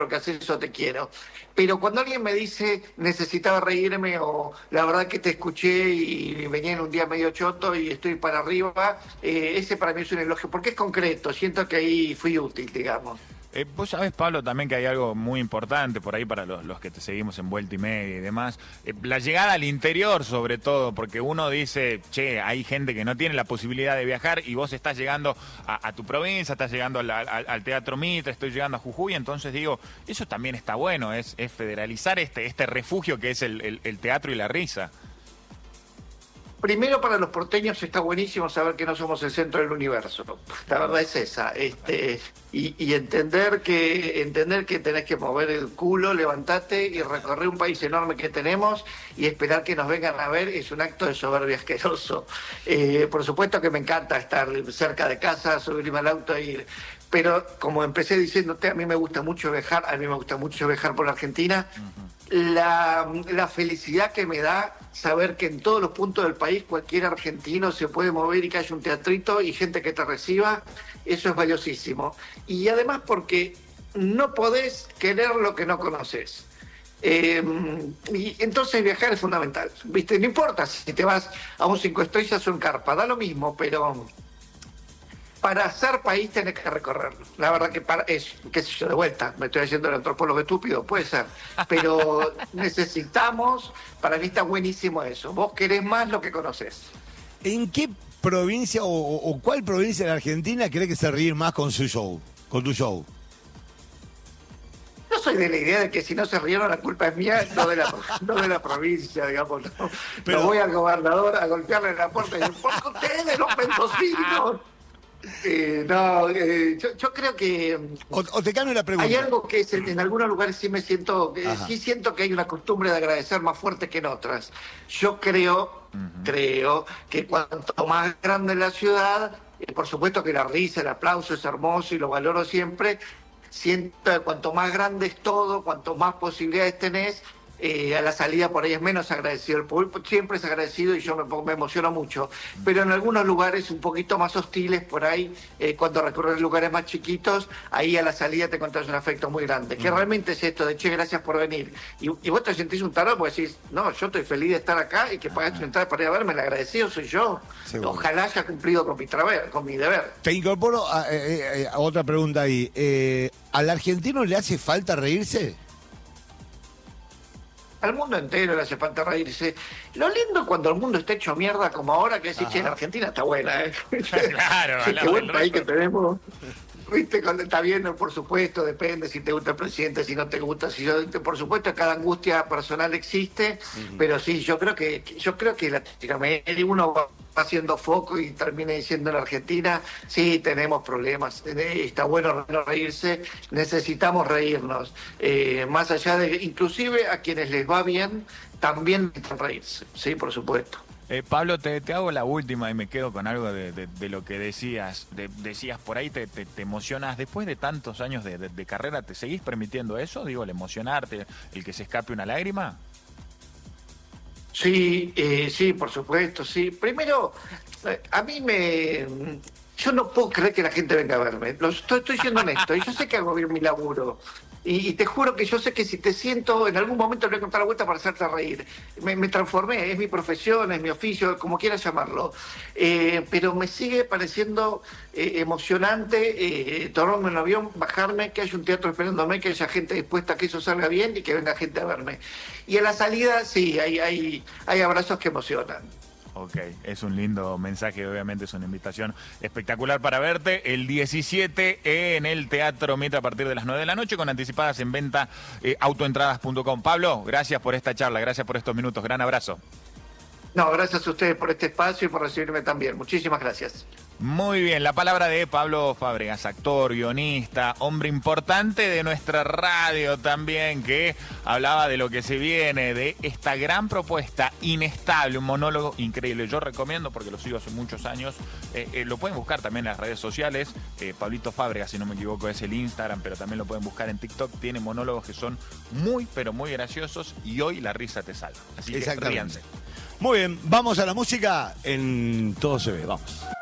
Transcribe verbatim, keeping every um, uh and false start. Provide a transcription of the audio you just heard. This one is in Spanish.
porque haces eso, te quiero. Pero cuando alguien me dice necesitaba reírme o la verdad que te escuché y venía en un día medio choto y estoy para arriba, eh, ese para mí es un elogio, porque es concreto, siento que ahí fui útil, digamos. Eh, vos sabés, Pablo, también que hay algo muy importante por ahí para los, los que te seguimos en Vuelta y Media y demás. Eh, la llegada al interior, sobre todo, porque uno dice, che, hay gente que no tiene la posibilidad de viajar y vos estás llegando a, a tu provincia, estás llegando al, al, al Teatro Mitra, estoy llegando a Jujuy, entonces digo, eso también está bueno, es, es federalizar este, este refugio que es el, el, el teatro y la risa. Primero, para los porteños está buenísimo saber que no somos el centro del universo. La verdad es esa. Este, y, y entender que entender que tenés que mover el culo, levantarte y recorrer un país enorme que tenemos y esperar que nos vengan a ver es un acto de soberbia asqueroso. Eh, por supuesto que me encanta estar cerca de casa, subirme al auto e ir. Pero como empecé diciéndote, a mí me gusta mucho viajar, a mí me gusta mucho viajar por Argentina. Uh-huh. La, la felicidad que me da saber que en todos los puntos del país cualquier argentino se puede mover y que haya un teatrito y gente que te reciba, eso es valiosísimo. Y además porque no podés querer lo que no conoces. Eh, y entonces viajar es fundamental, ¿viste? No importa si te vas a un cinco estrellas o un carpa, da lo mismo, pero para ser país tenés que recorrerlo. La verdad que para es, qué sé yo, de vuelta, me estoy haciendo el antropólogo estúpido, puede ser. Pero necesitamos, para mí está buenísimo eso. Vos querés más lo que conocés. ¿En qué provincia o, o cuál provincia de la Argentina cree que se ríe más con su show, con tu show? Yo soy de la idea de que si no se rieron la culpa es mía, no de la, no de la provincia, digamos. No, Pero... no voy al gobernador a golpearle la puerta y decir, ¿por qué ustedes, los mendocinos? Eh, no, eh, yo, yo creo que o, o te cambio la pregunta. Hay algo que es, en, en algunos lugares sí me siento, eh, sí siento que hay una costumbre de agradecer más fuerte que en otras. Yo creo, uh-huh. creo que cuanto más grande la ciudad, eh, por supuesto que la risa, el aplauso es hermoso y lo valoro siempre. Siento que cuanto más grande es todo, cuanto más posibilidades tenés, Eh, a la salida por ahí es menos agradecido, el público siempre es agradecido y yo me, me emociono mucho, pero en algunos lugares un poquito más hostiles por ahí, eh, cuando recorres lugares más chiquitos, ahí a la salida te encontrás un afecto muy grande, que realmente es esto de, che, gracias por venir, y, y vos te sentís un tarado porque decís, no, yo estoy feliz de estar acá y que pagaste una entrada para ir a verme, el agradecido soy yo. Seguro. Ojalá haya cumplido con mi, traver, con mi deber. Te incorporo a, eh, a otra pregunta ahí, eh, ¿al argentino le hace falta reírse? Al mundo entero le hace falta reírse. Lo lindo cuando el mundo está hecho mierda como ahora, que decís, che, la Argentina está buena, ¿eh? Claro, qué buen país que tenemos. Viste, cuando está bien, por supuesto, depende si te gusta el presidente, si no te gusta, si yo, por supuesto, cada angustia personal existe, uh-huh. pero sí, yo creo que yo creo que Latinoamérica, uno va haciendo foco y termina diciendo en Argentina, sí, tenemos problemas, está bueno no reírse, necesitamos reírnos, eh, más allá de, inclusive a quienes les va bien, también necesitan reírse, sí, por supuesto. Eh, Pablo, te, te hago la última y me quedo con algo de, de, de lo que decías. De, decías por ahí, te, te, te emocionas. Después de tantos años de, de, de carrera, ¿te seguís permitiendo eso? Digo, el emocionarte, el que se escape una lágrima. Sí, eh, sí, por supuesto, sí. Primero, eh, a mí me... Yo no puedo creer que la gente venga a verme. Lo, estoy, estoy siendo honesto. Y yo sé que hago bien mi laburo. Y, y te juro que yo sé que si te siento, en algún momento le voy a contar la vuelta para hacerte reír. Me, me transformé, es mi profesión, es mi oficio, como quieras llamarlo. Eh, pero me sigue pareciendo eh, emocionante eh, tomarme un avión, bajarme, que haya un teatro esperándome, que haya gente dispuesta a que eso salga bien y que venga gente a verme. Y a la salida, sí, hay, hay, hay abrazos que emocionan. Ok, es un lindo mensaje, obviamente es una invitación espectacular para verte el diecisiete en el Teatro Mitra a partir de las nueve de la noche con anticipadas en venta eh, autoentradas punto com. Pablo, gracias por esta charla, gracias por estos minutos, gran abrazo. No, gracias a ustedes por este espacio y por recibirme también, muchísimas gracias. Muy bien, la palabra de Pablo Fábregas, actor, guionista, hombre importante de nuestra radio también, que hablaba de lo que se viene, de esta gran propuesta inestable, un monólogo increíble. Yo recomiendo, porque lo sigo hace muchos años, eh, eh, lo pueden buscar también en las redes sociales, eh, Pablito Fábregas, si no me equivoco, es el Instagram, pero también lo pueden buscar en TikTok, tiene monólogos que son muy, pero muy graciosos y hoy la risa te salva. Así que ríanse. Muy bien, vamos a la música en Todo se ve, vamos.